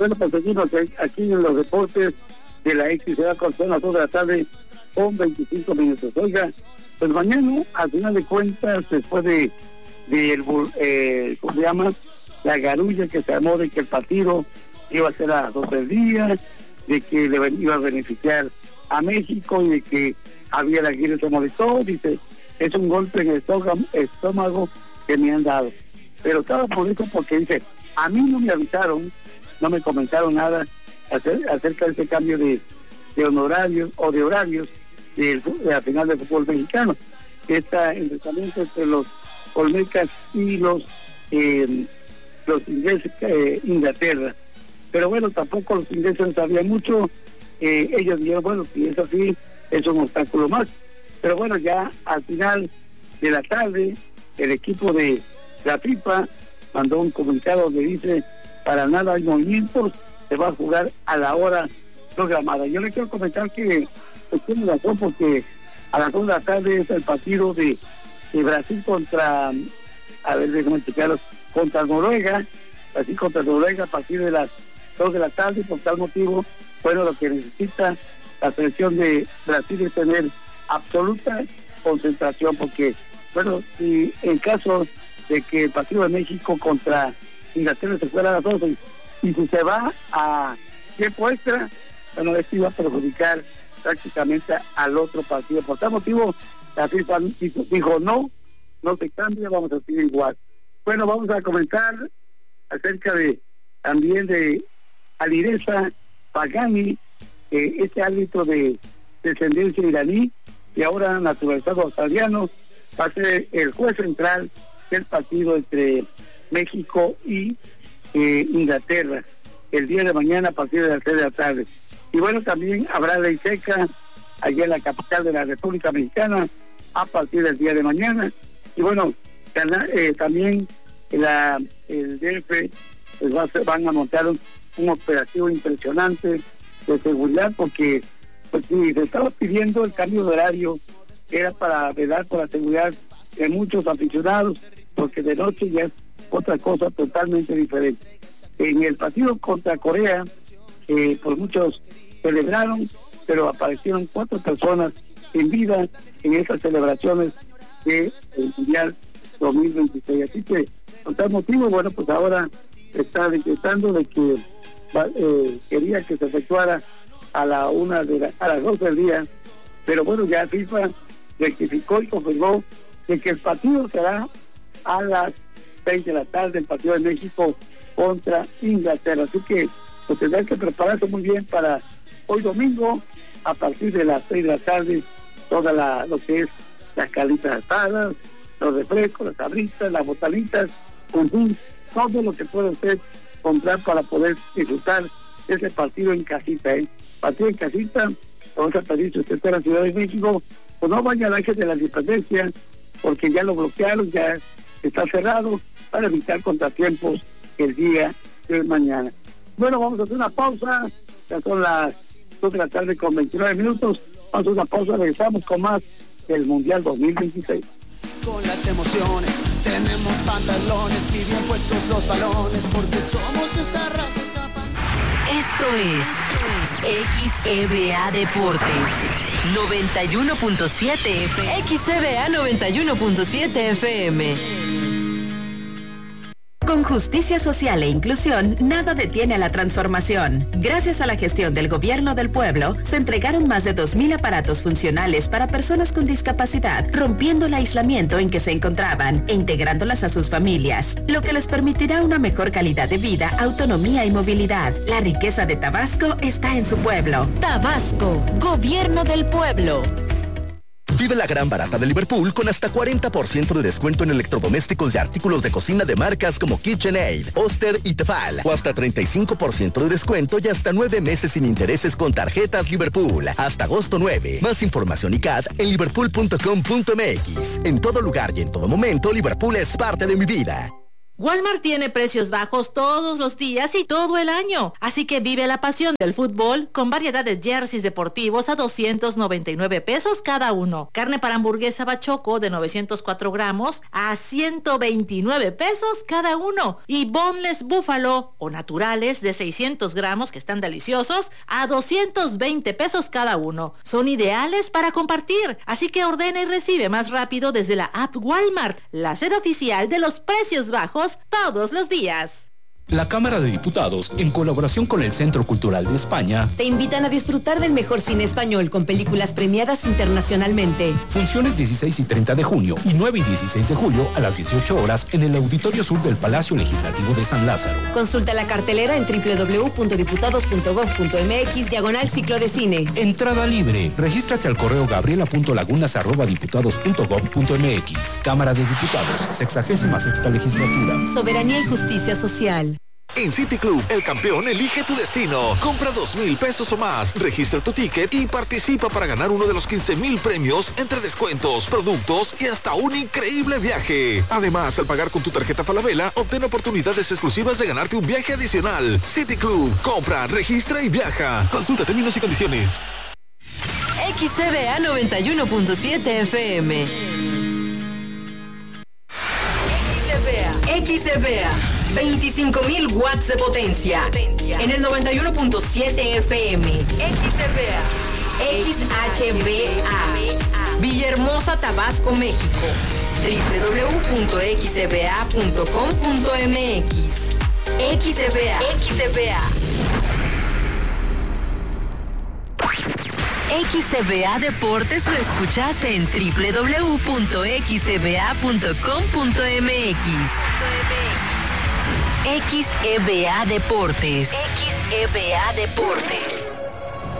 Bueno, pues seguimos aquí en los deportes de la X, se va a cortar a las 2 de la tarde con 25 minutos. Oiga, pues mañana, al final de cuentas, después de ¿cómo se llama? La garulla que se armó de que el partido iba a ser a las 12 del día, de que le iba a beneficiar a México y de que Javier Aguirre se molestó, dice, es un golpe en el estómago que me han dado. Pero estaba por eso porque dice, a mí no me avisaron, no me comentaron nada acerca de ese cambio de honorarios o de horarios de la final del fútbol mexicano. Está enfrentamiento entre los Olmecas y los ingleses, Inglaterra. Pero bueno, tampoco los ingleses no sabían mucho. Ellos dijeron, bueno, si es así, es un obstáculo más. Pero bueno, ya al final de la tarde, el equipo de la FIFA mandó un comunicado donde dice, para nada hay movimientos, se va a jugar a la hora programada. Yo le quiero comentar que pues, tiene razón, porque a las 2 de la tarde es el partido de Brasil contra, a ver, déjame checarlo, contra Noruega, Brasil contra Noruega a partir de las 2 de la tarde. Por tal motivo, bueno, lo que necesita la selección de Brasil es tener absoluta concentración, porque, bueno, si en caso de que el partido de México contra Inglaterra se fuera a las 12, y si se va a tiempo extra, bueno, esto iba a perjudicar prácticamente al otro partido. Por tal motivo, la FIFA dijo, no se cambia, vamos a seguir igual. Bueno, vamos a comentar acerca también de Alireza Pagani, este árbitro de descendencia iraní, y ahora naturalizado australiano, va a ser el juez central del partido entre México y Inglaterra, el día de mañana a partir de las 3 de la tarde. Y bueno, también habrá ley seca allá en la capital de la República Mexicana a partir del día de mañana. Y bueno, también el DF pues van a montar un operativo impresionante de seguridad, porque pues si se estaba pidiendo el cambio de horario, era para velar por la seguridad de muchos aficionados, porque de noche ya es otra cosa totalmente diferente. En el partido contra Corea, por muchos celebraron, pero aparecieron 4 personas en vida en esas celebraciones del Mundial 2026. Así que, por tal motivo, bueno, pues ahora está decretando de que quería que se efectuara a las 12 del día, pero bueno, ya FIFA rectificó y confirmó de que el partido será a las 6 de la tarde, el partido de México contra Inglaterra. Así que pues tendrán que prepararse muy bien para hoy domingo, a partir de las 6 de la tarde, lo que es las calitas asadas, los refrescos, las sabritas, las botanitas, en fin, todo lo que puede usted comprar para poder disfrutar ese partido en casita, Partido en casita, vamos a pedir, si usted está en la Ciudad de México, pues no vaya al Ángel de la Independencia, porque ya lo bloquearon, ya está cerrado, para evitar contratiempos el día de mañana. Bueno, vamos a hacer una pausa, ya son las 2 de la tarde con 29 minutos, vamos a hacer una pausa, regresamos con más del Mundial 2026. Con las emociones, tenemos pantalones y bien puestos los balones, porque somos esa raza. Esto es XEBA Deportes 91.7 FM. XEBA 91.7 FM. Con justicia social e inclusión, nada detiene a la transformación. Gracias a la gestión del Gobierno del Pueblo, se entregaron más de 2,000 aparatos funcionales para personas con discapacidad, rompiendo el aislamiento en que se encontraban e integrándolas a sus familias, lo que les permitirá una mejor calidad de vida, autonomía y movilidad. La riqueza de Tabasco está en su pueblo. Tabasco, Gobierno del Pueblo. Vive la gran barata de Liverpool con hasta 40% de descuento en electrodomésticos y artículos de cocina de marcas como KitchenAid, Oster y Tefal. O hasta 35% de descuento y hasta 9 meses sin intereses con tarjetas Liverpool. Hasta agosto 9. Más información y CAT en liverpool.com.mx. En todo lugar y en todo momento, Liverpool es parte de mi vida. Walmart tiene precios bajos todos los días y todo el año, así que vive la pasión del fútbol con variedad de jerseys deportivos a 299 pesos cada uno. Carne para hamburguesa Bachoco de 904 gramos a 129 pesos cada uno. Y boneless búfalo o naturales de 600 gramos que están deliciosos a 220 pesos cada uno. Son ideales para compartir, así que ordena y recibe más rápido desde la app Walmart, la sede oficial de los precios bajos todos los días. La Cámara de Diputados, en colaboración con el Centro Cultural de España, te invitan a disfrutar del mejor cine español con películas premiadas internacionalmente. Funciones 16 y 30 de junio y 9 y 16 de julio a las 18 horas en el Auditorio Sur del Palacio Legislativo de San Lázaro. Consulta la cartelera en www.diputados.gov.mx/ciclo de cine. Entrada libre. Regístrate al correo gabriela.lagunas@diputados.gov.mx. Cámara de Diputados, 66ª legislatura. Soberanía y justicia social. En City Club, el campeón elige tu destino. Compra 2,000 pesos o más, registra tu ticket y participa para ganar uno de los 15,000 premios entre descuentos, productos y hasta un increíble viaje. Además, al pagar con tu tarjeta Falabella, obtén oportunidades exclusivas de ganarte un viaje adicional. City Club, compra, registra y viaja. Consulta términos y condiciones. XCBA 91.7 FM. XCBA 25,000 watts de potencia. En el 91.7 FM. XCBA. XHBA. Villahermosa, Tabasco, México. www.xcba.com.mx. XCBA. XCBA Deportes lo escuchaste en www.xcba.com.mx. XEBA Deportes. XEBA Deportes.